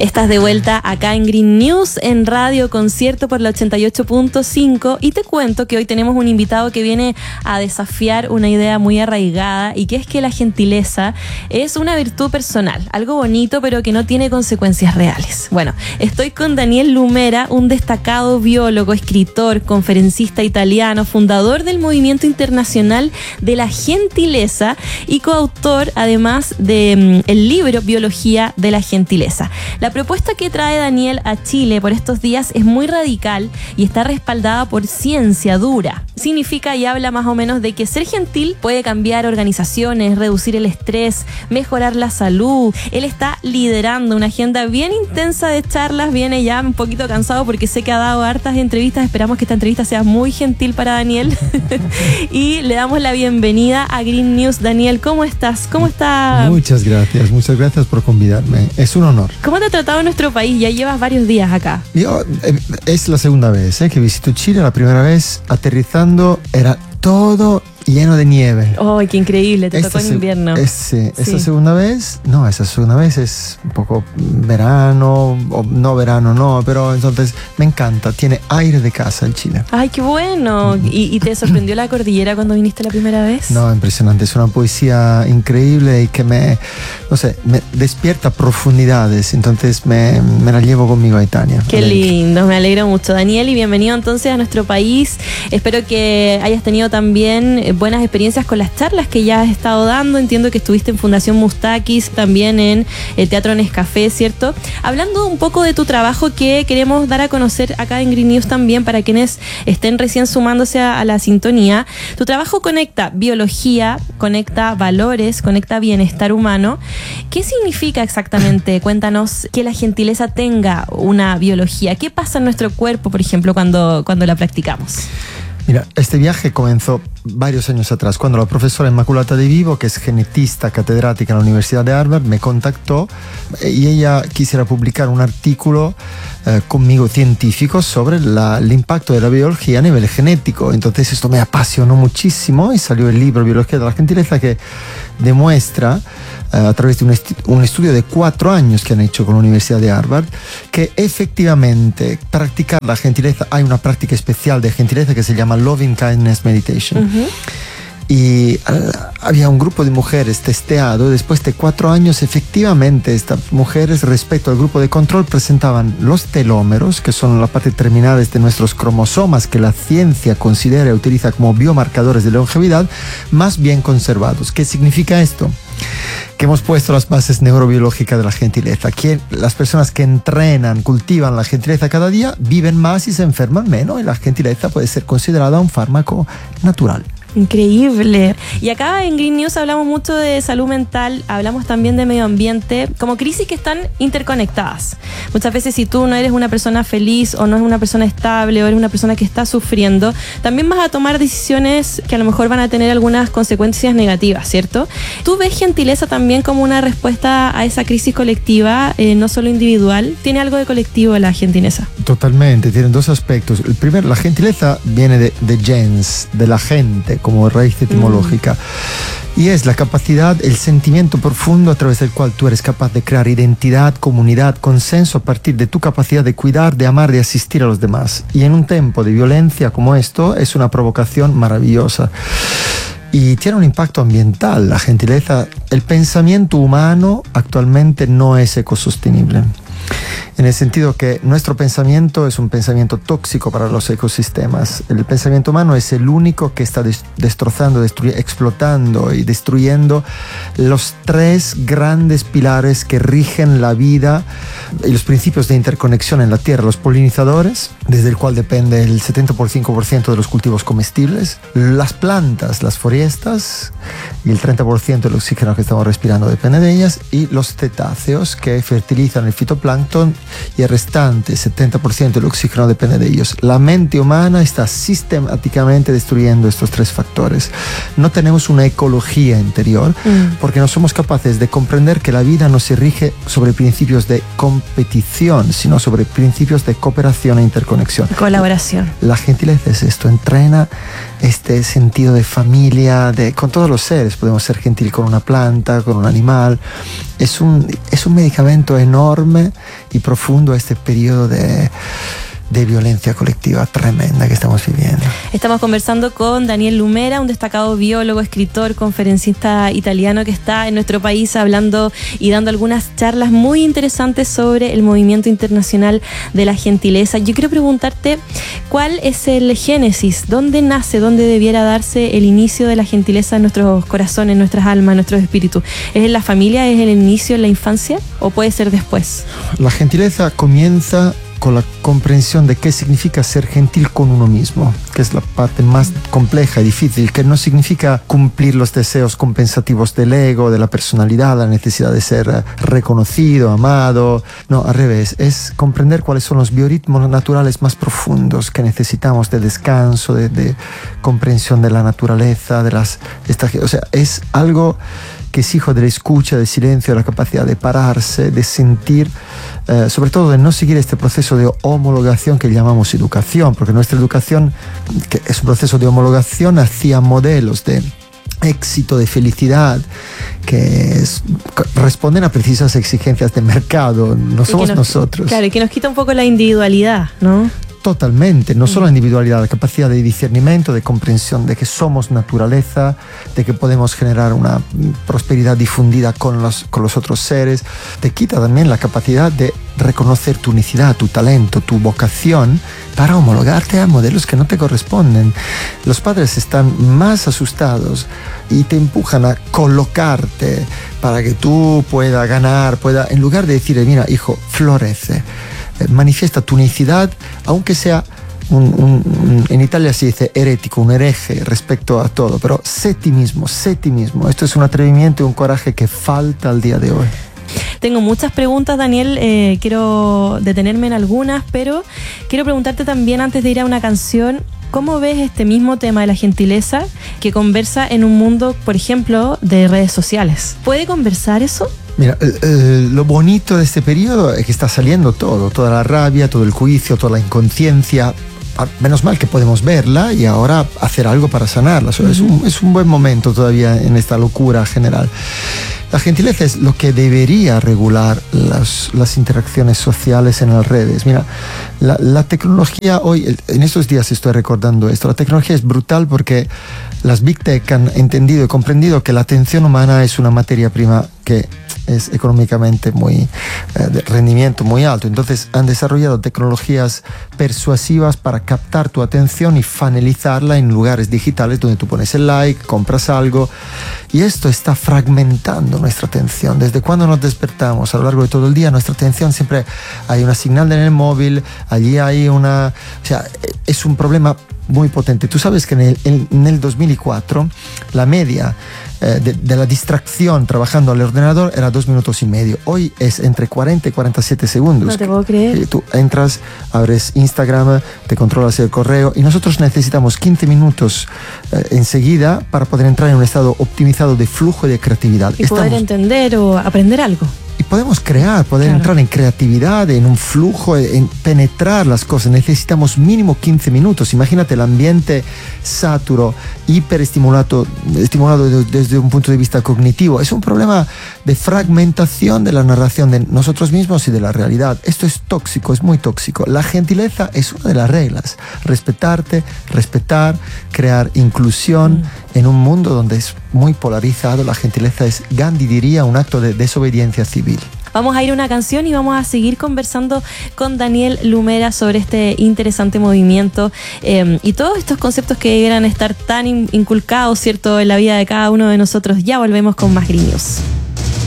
Estás de vuelta acá en Green News, en Radio Concierto por la 88.5, y te cuento que hoy tenemos un invitado que viene a desafiar una idea muy arraigada, y que es que la gentileza es una virtud personal, algo bonito pero que no tiene consecuencias reales. Bueno, estoy con Daniel Lumera, un destacado biólogo, escritor, conferencista italiano, fundador del Movimiento Internacional de la Gentileza y coautor además de el libro Biología de la Gentileza. La propuesta que trae Daniel a Chile por estos días es muy radical y está respaldada por ciencia dura. Significa y habla más o menos de que ser gentil puede cambiar organizaciones, reducir el estrés, mejorar la salud. Él está liderando una agenda bien intensa de charlas, viene ya un poquito cansado porque sé que ha dado hartas entrevistas. Esperamos que esta entrevista sea muy gentil para Daniel. Y le damos la bienvenida a Green News. Daniel, ¿cómo estás? ¿Cómo está? Muchas gracias por convidarme. Es un honor. ¿Cómo te ha tratado nuestro país? Ya llevas varios días acá. Es la segunda vez que visito Chile. La primera vez aterrizando era todo lleno de nieve. ¡Ay, qué increíble! Te tocó en invierno. Sí. Esa segunda vez es un poco verano, o no verano, no, pero entonces me encanta. Tiene aire de casa el Chile. ¡Ay, qué bueno! ¿Y te sorprendió la cordillera cuando viniste la primera vez? No, impresionante. Es una poesía increíble y que me despierta profundidades. Entonces me la llevo conmigo a Italia. ¡Qué lindo! Me alegro mucho. Daniel, y bienvenido entonces a nuestro país. Espero que hayas tenido también buenas experiencias con las charlas que ya has estado dando. Entiendo que estuviste en Fundación Mustakis, también en el Teatro Nescafé, ¿cierto? Hablando un poco de tu trabajo que queremos dar a conocer acá en Green News también para quienes estén recién sumándose a la sintonía. Tu trabajo conecta biología, conecta valores, conecta bienestar humano. ¿Qué significa exactamente? Cuéntanos que la gentileza tenga una biología. ¿Qué pasa en nuestro cuerpo, por ejemplo, cuando la practicamos? Mira, este viaje comenzó varios años atrás, cuando la profesora Inmaculata De Vivo, que es genetista catedrática en la Universidad de Harvard, me contactó y ella quisiera publicar un artículo conmigo científico sobre el impacto de la biología a nivel genético. Entonces esto me apasionó muchísimo y salió el libro Biología de la Gentileza, que demuestra a través de un estudio de 4 años que han hecho con la Universidad de Harvard, que efectivamente practicar la gentileza, hay una práctica especial de gentileza que se llama Loving Kindness Meditation. Y había un grupo de mujeres testeado. Después de 4 años, efectivamente, estas mujeres, respecto al grupo de control, presentaban los telómeros, que son las partes terminales de nuestros cromosomas que la ciencia considera y utiliza como biomarcadores de longevidad, más bien conservados. ¿Qué significa esto? Que hemos puesto las bases neurobiológicas de la gentileza, que las personas que entrenan, cultivan la gentileza cada día, viven más y se enferman menos, y la gentileza puede ser considerada un fármaco natural. Increíble. Y acá en Green News hablamos mucho de salud mental, hablamos también de medio ambiente, como crisis que están interconectadas. Muchas veces, si tú no eres una persona feliz o no eres una persona estable o eres una persona que está sufriendo, también vas a tomar decisiones que a lo mejor van a tener algunas consecuencias negativas, ¿cierto? ¿Tú ves gentileza también como una respuesta a esa crisis colectiva, no solo individual? ¿Tiene algo de colectivo la gentileza? Totalmente, tienen 2 aspectos. El primero, la gentileza viene de gens, de la gente, como raíz etimológica. Y es la capacidad, el sentimiento profundo a través del cual tú eres capaz de crear identidad, comunidad, consenso a partir de tu capacidad de cuidar, de amar, de asistir a los demás. Y en un tiempo de violencia como esto, es una provocación maravillosa. Y tiene un impacto ambiental. La gentileza, el pensamiento humano actualmente no es ecosostenible. En el sentido que nuestro pensamiento es un pensamiento tóxico para los ecosistemas. El pensamiento humano es el único que está destrozando, explotando y destruyendo los 3 grandes pilares que rigen la vida y los principios de interconexión en la tierra. Los polinizadores, desde el cual depende el 70% de los cultivos comestibles, las plantas, las forestas, y el 30% del oxígeno que estamos respirando depende de ellas, y los cetáceos, que fertilizan el fitoplancton, y el restante 70% del oxígeno depende de ellos. La mente humana está sistemáticamente destruyendo estos 3 factores. No tenemos una ecología interior porque no somos capaces de comprender que la vida no se rige sobre principios de competición, sino sobre principios de cooperación e interconexión. Colaboración. La gentileza es esto, entrena este sentido de familia, con todos los seres. Podemos ser gentil con una planta, con un animal. Es un medicamento enorme y profundo a este periodo de violencia colectiva tremenda que estamos viviendo. Estamos conversando con Daniel Lumera, un destacado biólogo, escritor, conferencista italiano que está en nuestro país hablando y dando algunas charlas muy interesantes sobre el movimiento internacional de la gentileza. Yo quiero preguntarte, ¿cuál es el génesis? ¿Dónde nace? ¿Dónde debiera darse el inicio de la gentileza en nuestros corazones, en nuestras almas, en nuestros espíritus? ¿Es en la familia? ¿Es el inicio en la infancia? ¿O puede ser después? La gentileza comienza con la comprensión de qué significa ser gentil con uno mismo, que es la parte más compleja y difícil, que no significa cumplir los deseos compensativos del ego, de la personalidad, la necesidad de ser reconocido, amado. No, al revés, es comprender cuáles son los biorritmos naturales más profundos que necesitamos de descanso, de comprensión de la naturaleza, o sea, es algo que es hijo de la escucha, del silencio, de la capacidad de pararse, de sentir, sobre todo de no seguir este proceso de homologación que llamamos educación, porque nuestra educación, que es un proceso de homologación hacia modelos de éxito, de felicidad, que responden a precisas exigencias de mercado, no somos nosotros. Claro, y que nos quita un poco la individualidad, ¿no? Totalmente, no solo la individualidad, la capacidad de discernimiento, de comprensión de que somos naturaleza, de que podemos generar una prosperidad difundida con los otros seres. Te quita también la capacidad de reconocer tu unicidad, tu talento, tu vocación, para homologarte a modelos que no te corresponden. Los padres están más asustados y te empujan a colocarte para que tú puedas ganar, en lugar de decir, mira, hijo, florece. Manifiesta tu unicidad, aunque sea en Italia se dice herético, un hereje respecto a todo, pero sé ti mismo. Esto es un atrevimiento y un coraje que falta al día de hoy. Tengo muchas preguntas, Daniel, quiero detenerme en algunas, pero quiero preguntarte también antes de ir a una canción, ¿cómo ves este mismo tema de la gentileza que conversa en un mundo, por ejemplo, de redes sociales? ¿Puede conversar eso? Mira, lo bonito de este periodo es que está saliendo toda la rabia, todo el juicio, toda la inconsciencia. Menos mal que podemos verla y ahora hacer algo para sanarla. Es un buen momento todavía en esta locura general. La gentileza es lo que debería regular las interacciones sociales en las redes. Mira, la tecnología hoy, en estos días estoy recordando esto, la tecnología es brutal porque las Big Tech han entendido y comprendido que la atención humana es una materia prima que es económicamente de rendimiento muy alto. Entonces han desarrollado tecnologías persuasivas para captar tu atención y funnelizarla en lugares digitales donde tú pones el like, compras algo, y esto está fragmentando nuestra atención. Desde cuando nos despertamos a lo largo de todo el día, nuestra atención siempre hay una señal en el móvil, allí hay o sea, es un problema muy potente. Tú sabes que en el 2004 la media de la distracción trabajando al ordenador era 2 minutos y medio. Hoy es entre 40 y 47 segundos. No te puedo creer. Tú entras, abres Instagram, te controlas el correo y nosotros necesitamos 15 minutos enseguida para poder entrar en un estado optimizado de flujo y de creatividad. Y poder entender o aprender algo. Y podemos poder entrar en creatividad, en un flujo, en penetrar las cosas. Necesitamos mínimo 15 minutos. Imagínate el ambiente saturo, hiperestimulado desde un punto de vista cognitivo. Es un problema de fragmentación de la narración de nosotros mismos y de la realidad. Esto es tóxico, es muy tóxico. La gentileza es una de las reglas. Respetarte, respetar, crear inclusión. En un mundo donde es muy polarizado, la gentileza es, Gandhi diría, un acto de desobediencia civil. Vamos a ir a una canción y vamos a seguir conversando con Daniel Lumera sobre este interesante movimiento y todos estos conceptos que debieran estar tan inculcados, ¿cierto?, en la vida de cada uno de nosotros. Ya volvemos con más Green News.